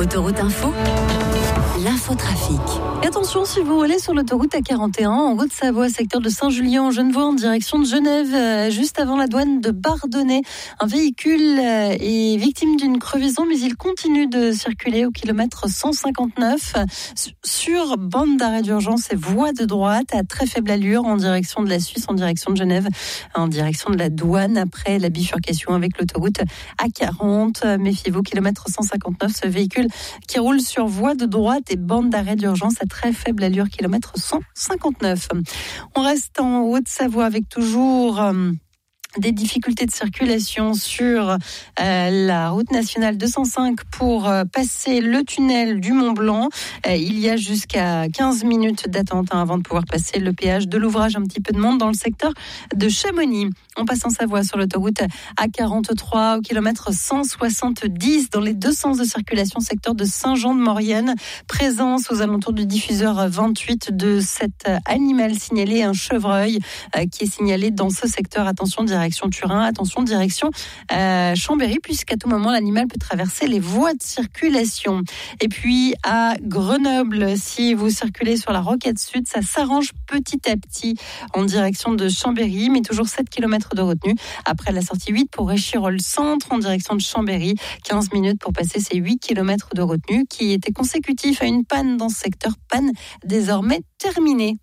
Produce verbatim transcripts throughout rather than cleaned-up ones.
Autoroute Info, l'infotrafic. Et attention, si vous roulez sur l'autoroute A quarante et un, en Haute-Savoie, secteur de Saint-Julien, en Genevois, en direction de Genève, juste avant la douane de Bardonnay, un véhicule est victime d'une crevaison, mais il continue de circuler au kilomètre cent cinquante-neuf sur bande d'arrêt d'urgence et voie de droite à très faible allure en direction de la Suisse, en direction de Genève, en direction de la douane après la bifurcation avec l'autoroute A quarante. Méfiez-vous, kilomètre cent cinquante-neuf, ce véhicule qui roule sur voie de droite et bande d'arrêt d'urgence à très faible allure, kilomètre cent cinquante-neuf. On reste en Haute-Savoie avec toujours euh, des difficultés de circulation sur euh, la route nationale deux cent cinq pour euh, passer le tunnel du Mont-Blanc. Euh, il y a jusqu'à quinze minutes d'attente hein, avant de pouvoir passer le péage de l'ouvrage. Un petit peu de monde dans le secteur de Chamonix. On passe en Savoie sur l'autoroute A quarante-trois au kilomètre cent soixante-dix dans les deux sens de circulation, secteur de Saint-Jean-de-Maurienne. Présence aux alentours du diffuseur vingt-huit de cet animal signalé, un chevreuil euh, qui est signalé dans ce secteur. Attention, direction Turin, attention, direction euh, Chambéry, puisqu'à tout moment, l'animal peut traverser les voies de circulation. Et puis, à Grenoble, si vous circulez sur la Rocade Sud, ça s'arrange petit à petit en direction de Chambéry, mais toujours sept kilomètres de retenue. Après la sortie huit pour Échirolles Centre en direction de Chambéry, quinze minutes pour passer ces huit kilomètres de retenue qui étaient consécutifs à une panne dans ce secteur, panne désormais terminée.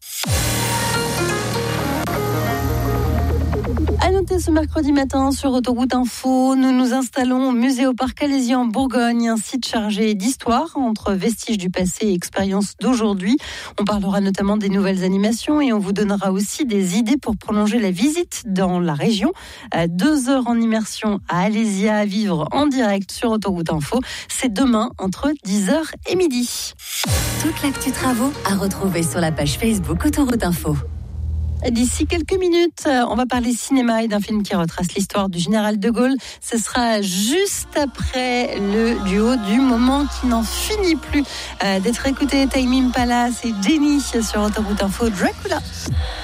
À noter ce mercredi matin sur Autoroute Info, nous nous installons au musée au Parc Alésia en Bourgogne, un site chargé d'histoire entre vestiges du passé et expériences d'aujourd'hui. On parlera notamment des nouvelles animations et on vous donnera aussi des idées pour prolonger la visite dans la région. Deux heures en immersion à Alésia à vivre en direct sur Autoroute Info. C'est demain entre dix heures et midi. Toute l'actu travaux à retrouver sur la page Facebook Autoroute Info. D'ici quelques minutes, on va parler cinéma et d'un film qui retrace l'histoire du général de Gaulle. Ce sera juste après le duo du moment qui n'en finit plus d'être écouté. Tame Impala et Jenny sur Autoroute Info, Dracula.